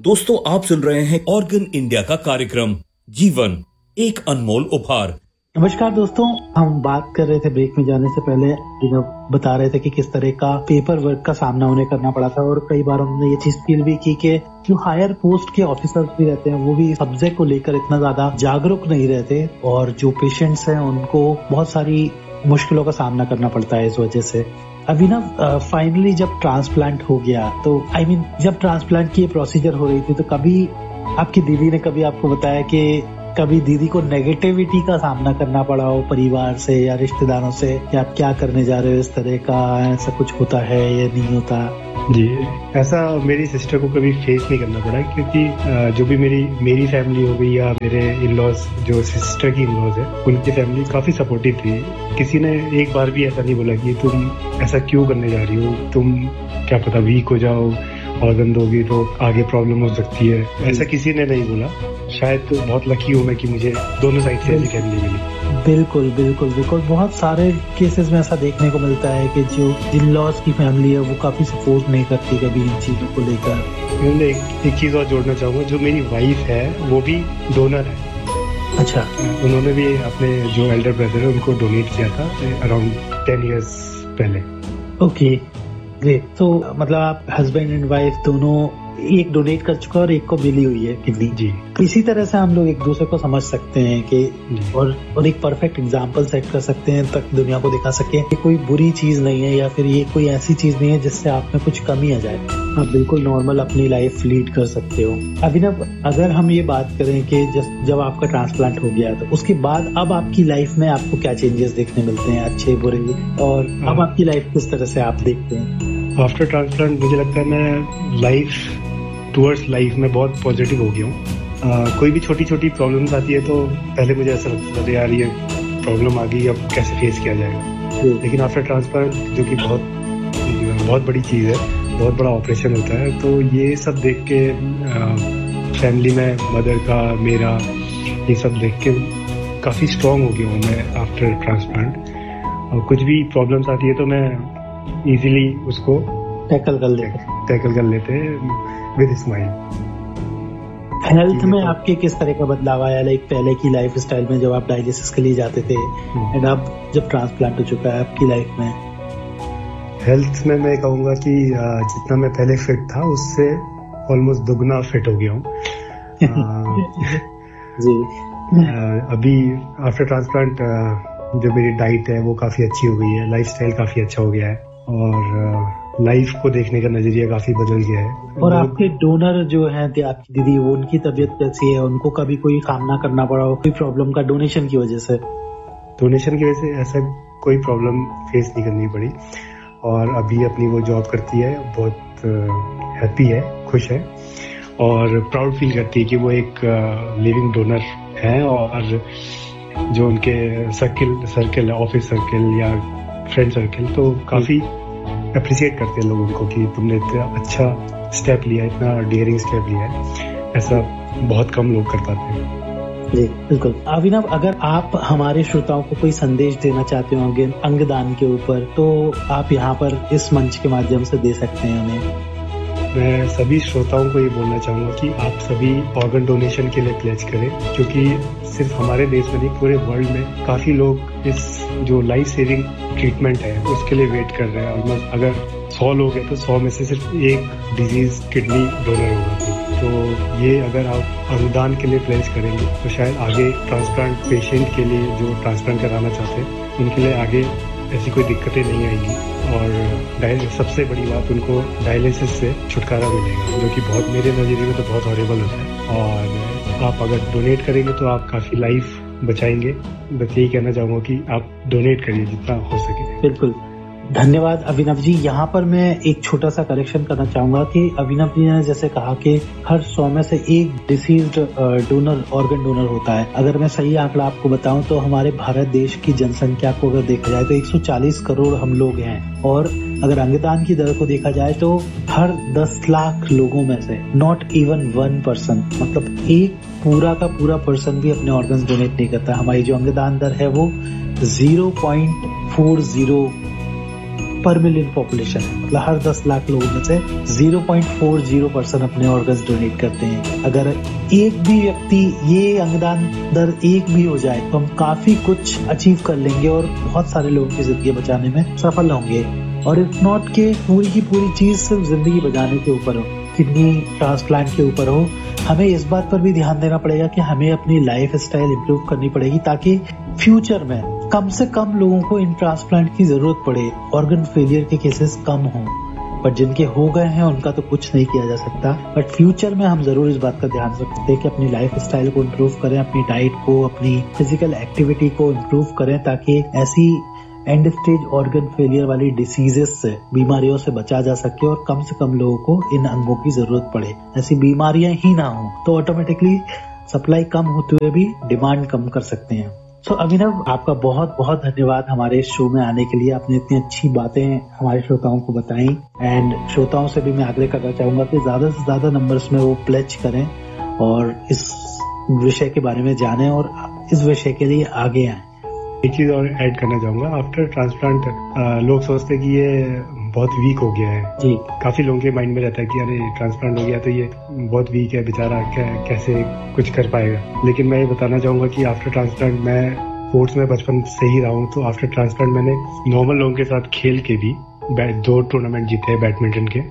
दोस्तों, आप सुन रहे हैं ऑर्गन इंडिया का कार्यक्रम जीवन एक अनमोल उपहार। नमस्कार दोस्तों, हम बात कर रहे थे ब्रेक में जाने से पहले, बता रहे थे कि किस तरह का पेपर वर्क का सामना उन्हें करना पड़ा था और कई बार उन्होंने ये चीज फील भी की कि जो हायर पोस्ट के ऑफिसर्स भी रहते हैं वो भी सब्जेक्ट को लेकर इतना ज्यादा जागरूक नहीं रहते और जो पेशेंट्स हैं उनको बहुत सारी मुश्किलों का सामना करना पड़ता है इस वजह से। अभी ना फाइनली जब ट्रांसप्लांट हो गया तो जब ट्रांसप्लांट की प्रोसीजर हो रही थी तो कभी आपकी दीदी ने कभी आपको बताया कि कभी दीदी को नेगेटिविटी का सामना करना पड़ा हो परिवार से या रिश्तेदारों से कि आप क्या करने जा रहे हो, इस तरह का ऐसा कुछ होता है या नहीं होता? जी, ऐसा मेरी सिस्टर को कभी फेस नहीं करना पड़ा क्योंकि जो भी मेरी फैमिली हो गई या मेरे इन-लॉज जो सिस्टर की इन-लॉज है उनकी फैमिली काफी सपोर्टिव थी। किसी ने एक बार भी ऐसा नहीं बोला कि तुम ऐसा क्यों करने जा रही हो, तुम क्या पता वीक हो जाओ, ऑर्गन दोगी तो आगे प्रॉब्लम हो सकती है, ऐसा किसी ने नहीं बोला। शायद तो बहुत लकी हूँ मैं कि मुझे दोनों साइड से ऐसी फैमिली मिली। बिल्कुल बिल्कुल बिल्कुल, बहुत सारे केसेस में ऐसा देखने को मिलता है कि जो इन-लॉज की फैमिली है वो काफी सपोर्ट नहीं करती कभी इन चीजों को लेकर। मैं एक चीज और जोड़ना चाहूंगा, जो मेरी वाइफ है वो भी डोनर है। अच्छा। उन्होंने भी अपने जो एल्डर ब्रदर है उनको डोनेट किया था अराउंड 10 years पहले। Okay great. तो मतलब आप हस्बैंड एंड वाइफ दोनों, एक डोनेट कर चुका और एक को मिली हुई है किडनी। जी। इसी तरह से हम लोग एक दूसरे को समझ सकते हैं कि और एक परफेक्ट एग्जांपल सेट कर सकते हैं तक दुनिया को दिखा सके कि कोई बुरी चीज नहीं है या फिर ये कोई ऐसी चीज नहीं है जिससे आप में कुछ कमी आ जाए। आप बिल्कुल नॉर्मल अपनी लाइफ लीड कर सकते हो। अभिनव, अगर हम ये बात करें कि जब आपका ट्रांसप्लांट हो गया तो उसके बाद अब आपकी लाइफ में आपको क्या चेंजेस देखने मिलते हैं, अच्छे बुरे, और अब आपकी लाइफ किस तरह से आप देखते हैं? आफ्टर ट्रांसप्लांट मुझे लगता है मैं लाइफ टुवर्ड्स लाइफ में बहुत पॉजिटिव हो गया हूँ। कोई भी छोटी छोटी प्रॉब्लम्स आती है तो पहले मुझे ऐसा लगता था यार ये प्रॉब्लम आ गई, अब कैसे फेस किया जाएगा। लेकिन आफ्टर ट्रांसप्लांट, जो कि बहुत बड़ी चीज़ है, बहुत बड़ा ऑपरेशन होता है, तो ये सब देख के फैमिली में मदर का, मेरा, ये सब देख के काफ़ी स्ट्रॉन्ग हो गया हूँ मैं आफ्टर ट्रांसप्लांट। और कुछ भी प्रॉब्लम्स आती है तो मैं इजीली उसको टैकल कर लेते हैं विद स्माइल। हेल्थ में आपके किस तरह का बदलाव आया? लाइक पहले की लाइफ स्टाइल में जब आप डायलिसिस के लिए जाते थे एंड अब जब ट्रांसप्लांट हो चुका है आपकी लाइफ में? हेल्थ में मैं कहूँगा कि जितना मैं पहले फिट था उससे ऑलमोस्ट दुगना फिट हो गया हूँ। जी। अभी आफ्टर ट्रांसप्लांट जो मेरी डाइट है वो काफी अच्छी हो गई है, लाइफस्टाइल काफी अच्छा हो गया है और लाइफ को देखने का नजरिया काफी बदल गया है। और आपके डोनर जो हैं आपकी दीदी, वो उनकी तबीयत कैसी है? उनको कभी कोई सामना करना पड़ा हो कोई प्रॉब्लम का डोनेशन की वजह से? डोनेशन की वजह से ऐसा कोई प्रॉब्लम फेस नहीं करनी पड़ी और अभी अपनी वो जॉब करती है, बहुत हैप्पी है, खुश है और प्राउड फील करती है कि वो एक लिविंग डोनर है। और जो उनके सर्किल ऑफिस सर्किल या फ्रेंड सर्किल तो काफी अप्रिशिएट करते हैं लोग उनको कि तुमने इतना अच्छा स्टेप लिया, इतना डेयरिंग स्टेप लिया है। ऐसा बहुत कम लोग कर पाते हैं। जी बिल्कुल। अभिनव, अगर आप हमारे श्रोताओं को कोई संदेश देना चाहते हो अंगदान के ऊपर, तो आप यहाँ पर इस मंच के माध्यम से दे सकते हैं उन्हें। मैं सभी श्रोताओं को ये बोलना चाहूँगा कि आप सभी ऑर्गन डोनेशन के लिए प्लेज करें, क्योंकि सिर्फ हमारे देश में नहीं, पूरे वर्ल्ड में काफ़ी लोग इस जो लाइफ सेविंग ट्रीटमेंट है उसके लिए वेट कर रहे हैं। ऑलमोस्ट अगर 100 लोग हैं तो 100 में से सिर्फ एक डिजीज किडनी डोनर होगा। तो ये अगर आप अंगदान के लिए प्लेज करेंगे तो शायद आगे ट्रांसप्लांट पेशेंट के लिए जो ट्रांसप्लांट कराना चाहते हैं उनके लिए आगे ऐसी कोई दिक्कतें नहीं आएंगी और सबसे बड़ी बात, उनको डायलिसिस से छुटकारा मिलेगा, जो कि बहुत, मेरे नज़रिए में तो बहुत हॉरिबल होता है। और आप अगर डोनेट करेंगे तो आप काफ़ी लाइफ बचाएंगे। बस यही कहना चाहूँगा कि आप डोनेट करिए जितना हो सके। बिल्कुल, धन्यवाद अभिनव जी। यहाँ पर मैं एक छोटा सा करेक्शन करना चाहूंगा कि अभिनव जी ने जैसे कहा कि हर 100 में से एक डिसीज्ड डोनर, ऑर्गन डोनर होता है। अगर मैं सही आंकड़ा आपको बताऊं तो हमारे भारत देश की जनसंख्या को अगर देखा जाए तो 140 करोड़ हम लोग हैं और अगर अंगदान की दर को देखा जाए तो हर 10 लाख लोगों में से नॉट इवन 1%, मतलब एक पूरा का पूरा पर्सन भी अपने ऑर्गन्स डोनेट नहीं करता। हमारी जो अंगदान दर है वो 0.40 पर मिलियन पॉपुलेशन है, मतलब हर 10 लाख लोगों में से 0.40% अपने ऑर्गन्स डोनेट करते हैं। अगर एक भी व्यक्ति ये अंगदान दर 1 भी हो जाए तो हम काफी कुछ अचीव कर लेंगे और बहुत सारे लोगों की जिंदगी बचाने में सफल होंगे। और इफ नॉट के पूरी की पूरी चीज सिर्फ जिंदगी बचाने के ऊपर हो, किडनी ट्रांसप्लांट के ऊपर हो, हमें इस बात पर भी ध्यान देना पड़ेगा कि हमें अपनी लाइफ स्टाइल इम्प्रूव करनी पड़ेगी ताकि फ्यूचर में कम से कम लोगों को इन ट्रांसप्लांट की जरूरत पड़े, ऑर्गन फेलियर के केसेस कम हों। बट जिनके हो गए हैं उनका तो कुछ नहीं किया जा सकता। बट फ्यूचर में हम जरूर इस बात का ध्यान रखते हैं कि अपनी लाइफ स्टाइल को इम्प्रूव करें, अपनी डाइट को, अपनी फिजिकल एक्टिविटी को इम्प्रूव करें ताकि ऐसी एंड स्टेज ऑर्गन फेलियर वाली डिसीजेस से, बीमारियों से बचा जा सके और कम से कम लोगों को इन अंगों की जरूरत पड़े। ऐसी बीमारियां ही ना हो तो ऑटोमेटिकली सप्लाई कम होते हुए भी डिमांड कम कर सकते हैं। सो अभिनव, आपका बहुत बहुत धन्यवाद हमारे शो में आने के लिए। आपने इतनी अच्छी बातें हमारे श्रोताओं को बताई एंड श्रोताओं से भी मैं आग्रह करना चाहूंगा कि ज्यादा से ज्यादा नंबर्स में वो प्लेज करें और इस विषय के बारे में जानें और इस विषय के लिए आगे आए। एक चीज और ऐड करना चाहूंगा, आफ्टर ट्रांसप्लांट लोग सोचते हैं कि ये बहुत वीक हो गया है जी। काफी लोगों के माइंड में रहता है कि अरे ट्रांसप्लांट हो गया तो ये बहुत वीक है बेचारा, कैसे कुछ कर पाएगा। लेकिन मैं ये बताना चाहूंगा कि आफ्टर ट्रांसप्लांट मैं स्पोर्ट्स में बचपन से ही रहा हूँ, तो आफ्टर ट्रांसप्लांट मैंने नॉर्मल लोगों के साथ खेल के भी 2 टूर्नामेंट जीते हैं बैडमिंटन के,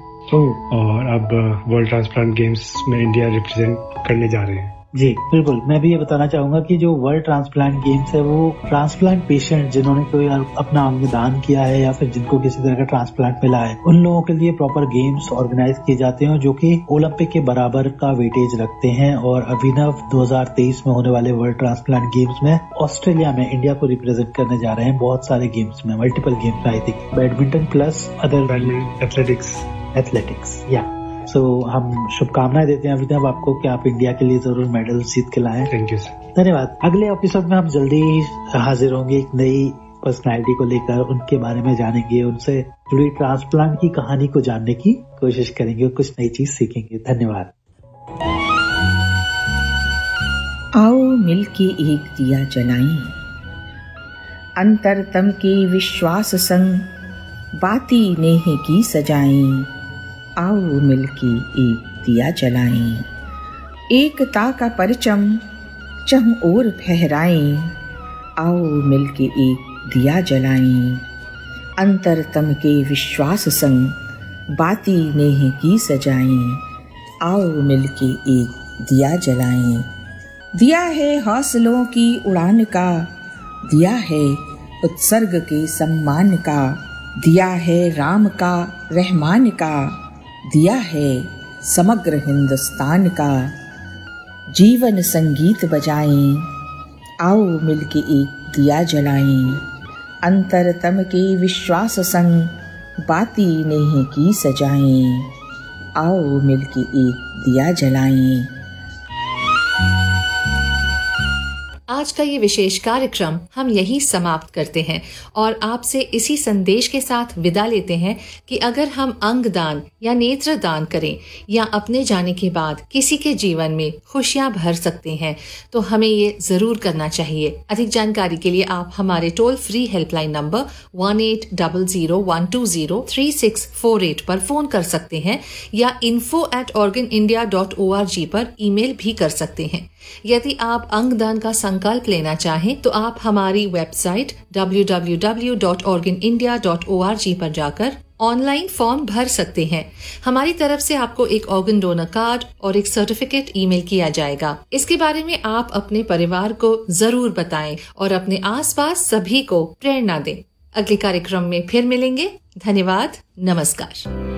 और अब वर्ल्ड ट्रांसप्लांट गेम्स में इंडिया रिप्रेजेंट करने जा रहे हैं। जी बिल्कुल, मैं भी ये बताना चाहूंगा कि जो वर्ल्ड ट्रांसप्लांट गेम्स है वो ट्रांसप्लांट पेशेंट जिन्होंने कोई अपना अंग दान किया है या फिर जिनको किसी तरह का ट्रांसप्लांट मिला है, उन लोगों के लिए प्रॉपर गेम्स ऑर्गेनाइज किए जाते हैं जो कि ओलंपिक के बराबर का वेटेज रखते हैं। और अभिनव 2023 में होने वाले वर्ल्ड ट्रांसप्लांट गेम्स में ऑस्ट्रेलिया में इंडिया को रिप्रेजेंट करने जा रहे हैं बहुत सारे गेम्स में, multiple games I think, badminton plus other athletics या सो हम शुभकामनाएं देते हैं अभिनव आपको कि आप इंडिया के लिए जरूर मेडल जीत के लाएं। Thank you sir. धन्यवाद। अगले एपिसोड में हम जल्दी हाजिर होंगे एक नई पर्सनालिटी को लेकर, उनके बारे में जानेंगे, उनसे जुड़ी ट्रांसप्लांट की कहानी को जानने की कोशिश करेंगे और कुछ नई चीज सीखेंगे। धन्यवाद। आओ मिलके एक दिया जलाएं, अंतरतम के विश्वास संग बाती नेह की सजाएं। आओ मिलके एक दिया जलाएं, एकता का परचम चम ओर फहराएं। आओ मिलके एक दिया जलाएं, अंतरतम के विश्वास संग बाती नेह की सजाएं। आओ मिलके एक दिया जलाएं। दिया है हौसलों की उड़ान का, दिया है उत्सर्ग के सम्मान का, दिया है राम का रहमान का, दिया है समग्र हिंदुस्तान का। जीवन संगीत बजाएं, आओ मिलके एक दिया जलाएं। अंतरतम के विश्वास संग बाती नेह की सजाएं। आओ मिलके एक दिया जलाएं। आज का ये विशेष कार्यक्रम हम यहीं समाप्त करते हैं और आपसे इसी संदेश के साथ विदा लेते हैं कि अगर हम अंग दान या नेत्र दान करें या अपने जाने के बाद किसी के जीवन में खुशियां भर सकते हैं तो हमें ये जरूर करना चाहिए। अधिक जानकारी के लिए आप हमारे टोल फ्री हेल्पलाइन नंबर 1800-120-3648 पर फोन कर सकते हैं या info@organindia.org पर ईमेल भी कर सकते हैं। यदि आप अंगदान का संकल्प लेना चाहें तो आप हमारी वेबसाइट www.organindia.org पर जाकर ऑनलाइन फॉर्म भर सकते हैं। हमारी तरफ से आपको एक ऑर्गन डोनर कार्ड और एक सर्टिफिकेट ईमेल किया जाएगा। इसके बारे में आप अपने परिवार को जरूर बताएं और अपने आसपास सभी को प्रेरणा दें। अगले कार्यक्रम में फिर मिलेंगे। धन्यवाद। नमस्कार।